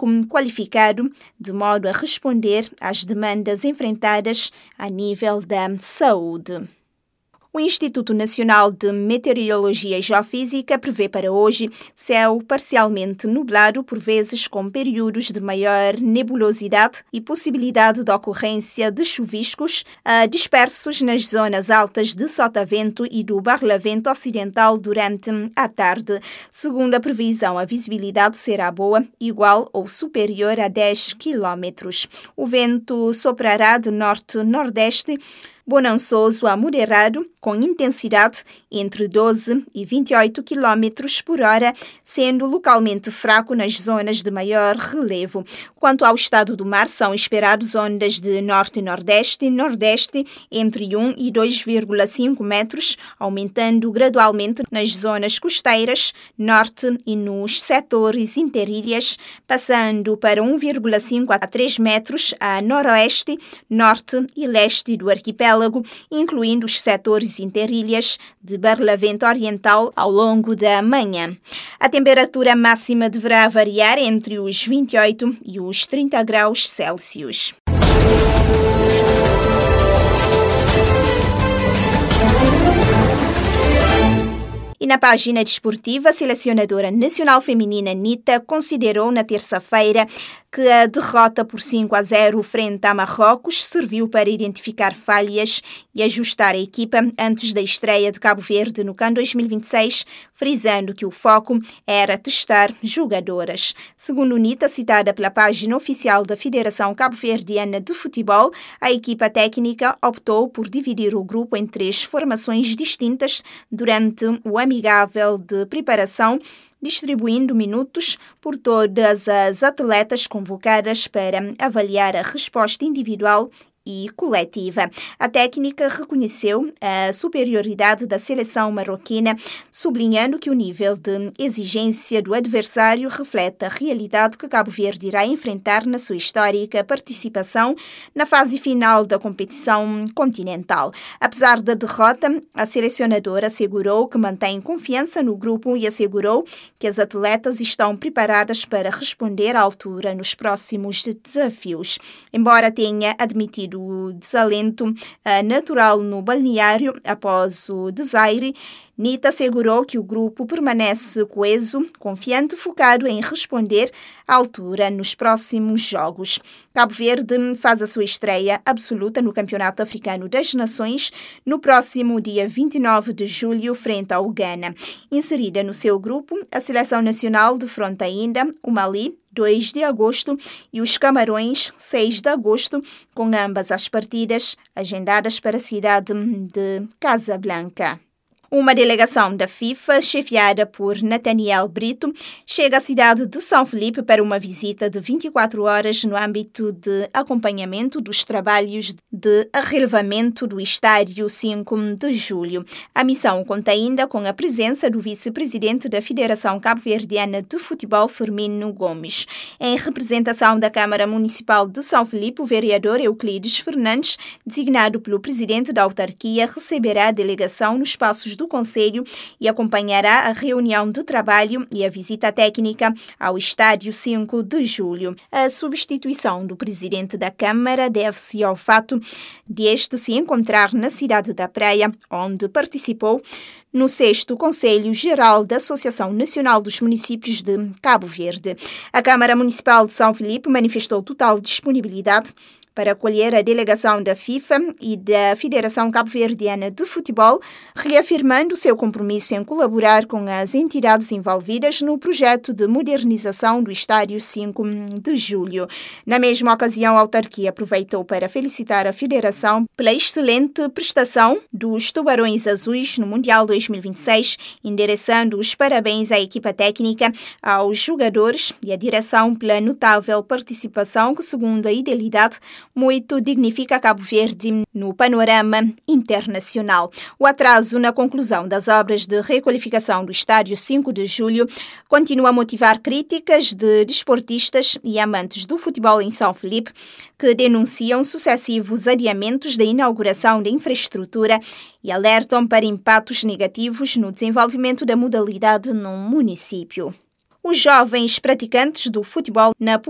técnico qualificado, de modo a responder às demandas enfrentadas a nível da saúde. O Instituto Nacional de Meteorologia e Geofísica prevê para hoje céu parcialmente nublado, por vezes com períodos de maior nebulosidade e possibilidade de ocorrência de chuviscos dispersos nas zonas altas de Sotavento e do Barlavento Ocidental durante a tarde. Segundo a previsão, a visibilidade será boa, igual ou superior a 10 km. O vento soprará de norte-nordeste, bonançoso a moderado, com intensidade entre 12 e 28 km por hora, sendo localmente fraco nas zonas de maior relevo. Quanto ao estado do mar, são esperados ondas de norte e nordeste entre 1 e 2,5 metros, aumentando gradualmente nas zonas costeiras, norte e nos setores interilhas, passando para 1,5 a 3 metros a noroeste, norte e leste do arquipélago, incluindo os setores interilhas de Barlavento Oriental ao longo da manhã. A temperatura máxima deverá variar entre os 28 e os 30 graus Celsius. E na página desportiva, a selecionadora nacional feminina Anitta considerou na terça-feira que a derrota por 5-0 frente a Marrocos serviu para identificar falhas e ajustar a equipa antes da estreia de Cabo Verde no CAN 2026, frisando que o foco era testar jogadoras. Segundo Anitta, citada pela página oficial da Federação Cabo-Verdiana de Futebol, a equipa técnica optou por dividir o grupo em 3 formações distintas durante o amigável de preparação, distribuindo minutos por todas as atletas convocadas para avaliar a resposta individual e coletiva. A técnica reconheceu a superioridade da seleção marroquina, sublinhando que o nível de exigência do adversário reflete a realidade que Cabo Verde irá enfrentar na sua histórica participação na fase final da competição continental. Apesar da derrota, a selecionadora assegurou que mantém confiança no grupo e assegurou que as atletas estão preparadas para responder à altura nos próximos desafios. Embora tenha admitido o desalento natural no balneário após o desaire, Anitta assegurou que o grupo permanece coeso, confiante e focado em responder à altura nos próximos jogos. Cabo Verde faz a sua estreia absoluta no Campeonato Africano das Nações no próximo dia 29 de julho, frente ao Ghana. Inserida no seu grupo, a Seleção Nacional defronta ainda o Mali, 2 de agosto, e os Camarões, 6 de agosto, com ambas as partidas agendadas para a cidade de Casablanca. Uma delegação da FIFA, chefiada por Nathaniel Brito, chega à cidade de São Felipe para uma visita de 24 horas no âmbito de acompanhamento dos trabalhos de arrelevamento do estádio 5 de julho. A missão conta ainda com a presença do vice-presidente da Federação Cabo-Verdiana de Futebol, Firmino Gomes. Em representação da Câmara Municipal de São Felipe, o vereador Euclides Fernandes, designado pelo presidente da autarquia, receberá a delegação nos espaços do Conselho e acompanhará a reunião de trabalho e a visita técnica ao estádio 5 de julho. A substituição do presidente da Câmara deve-se ao fato de este se encontrar na cidade da Praia, onde participou no 6º Conselho Geral da Associação Nacional dos Municípios de Cabo Verde. A Câmara Municipal de São Felipe manifestou total disponibilidade para acolher a delegação da FIFA e da Federação Cabo-Verdiana de Futebol, reafirmando seu compromisso em colaborar com as entidades envolvidas no projeto de modernização do estádio 5 de julho. Na mesma ocasião, a autarquia aproveitou para felicitar a Federação pela excelente prestação dos Tubarões Azuis no Mundial 2026, endereçando os parabéns à equipa técnica, aos jogadores e à direção pela notável participação que, segundo a idealidade, muito dignifica Cabo Verde no panorama internacional. O atraso na conclusão das obras de requalificação do estádio 5 de julho continua a motivar críticas de desportistas e amantes do futebol em São Felipe, que denunciam sucessivos adiamentos da inauguração da infraestrutura e alertam para impactos negativos no desenvolvimento da modalidade no município. Os jovens praticantes do futebol na